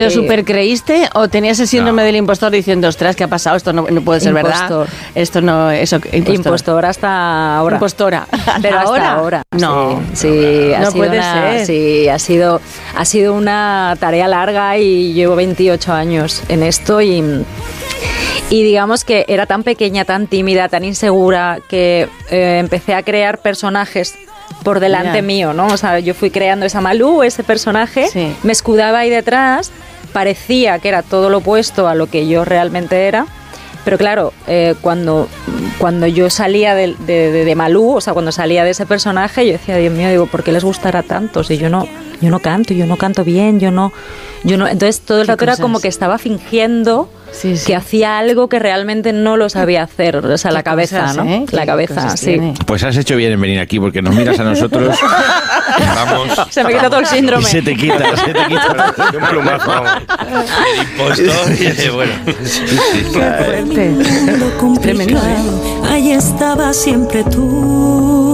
¿Lo super creíste o tenías el síndrome del impostor diciendo, ostras, ¿qué ha pasado? Esto no puede ser Impostor. verdad. Esto no, eso, Impostor hasta ahora. Impostora. Pero hasta ahora. No. Sí, no puede ser. Sí, ha sido una tarea larga y llevo 28 años en esto y digamos que era tan pequeña, tan tímida, tan insegura que empecé a crear personajes por delante mío, ¿no? O sea, yo fui creando esa Malú, ese personaje, me escudaba ahí detrás, parecía que era todo lo opuesto a lo que yo realmente era, pero claro, cuando yo salía de Malú, o sea, cuando salía de ese personaje, yo decía, Dios mío, digo, ¿por qué les gustará tanto? Si yo no canto bien, yo no, entonces todo el rato era como que estaba fingiendo que hacía algo que realmente no lo sabía hacer, o sea, la cabeza, cosas, ¿no? La cabeza, sí. Pues has hecho bien en venir aquí, porque nos miras a nosotros, vamos... Se me quita todo el síndrome. Y se te quita. Un plumazo, vamos. El impostor y bueno. Qué fuerte. Tremendo, ¿eh? Ahí estaba siempre tú.